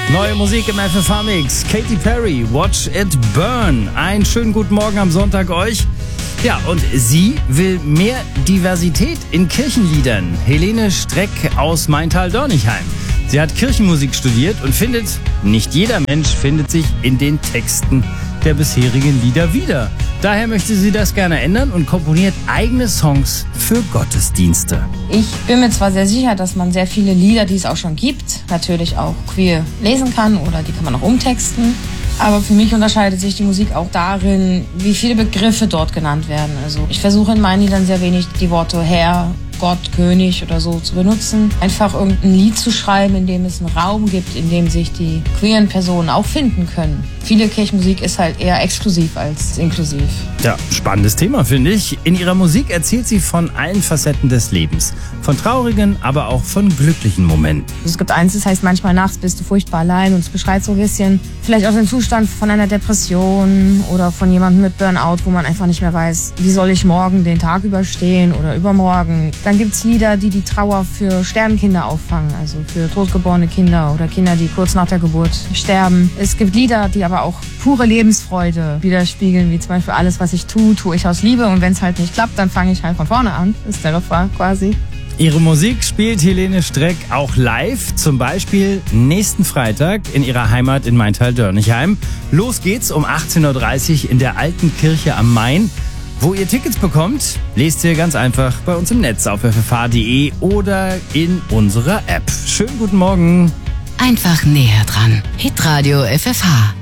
Neue Musik im FFH-Mix. Katy Perry, Watch It Burn. Einen schönen guten Morgen am Sonntag euch. Ja, und sie will mehr Diversität in Kirchenliedern. Helene Streck aus Maintal-Dörnigheim. Sie hat Kirchenmusik studiert und findet, nicht jeder Mensch findet sich in den Texten der bisherigen Lieder wieder. Daher möchte sie das gerne ändern und komponiert eigene Songs für Gottesdienste. Ich bin mir zwar sehr sicher, dass man sehr viele Lieder, die es auch schon gibt, natürlich auch queer lesen kann oder die kann man auch umtexten. Aber für mich unterscheidet sich die Musik auch darin, wie viele Begriffe dort genannt werden. Also ich versuche in meinen Liedern sehr wenig die Worte Herr, Gott, König oder so zu benutzen. Einfach irgendein Lied zu schreiben, in dem es einen Raum gibt, in dem sich die queeren Personen auch finden können. Viele Kirchenmusik ist halt eher exklusiv als inklusiv. Ja, spannendes Thema, finde ich. In ihrer Musik erzählt sie von allen Facetten des Lebens. Von traurigen, aber auch von glücklichen Momenten. Es gibt eins, das heißt, manchmal nachts bist du furchtbar allein und es beschreibt so ein bisschen vielleicht auch den Zustand von einer Depression oder von jemandem mit Burnout, wo man einfach nicht mehr weiß, wie soll ich morgen den Tag überstehen oder übermorgen. Dann gibt es Lieder, die die Trauer für Sternkinder auffangen, also für totgeborene Kinder oder Kinder, die kurz nach der Geburt sterben. Es gibt Lieder, die aber auch pure Lebensfreude widerspiegeln, wie zum Beispiel alles, was ich tue ich aus Liebe und wenn es halt nicht klappt, dann fange ich halt von vorne an. Das ist der Refrain quasi. Ihre Musik spielt Helene Streck auch live, zum Beispiel nächsten Freitag in ihrer Heimat in Maintal-Dörnigheim. Los geht's um 18.30 Uhr in der Alten Kirche am Main. Wo ihr Tickets bekommt, lest ihr ganz einfach bei uns im Netz auf ffh.de oder in unserer App. Schönen guten Morgen. Einfach näher dran. Hitradio FFH.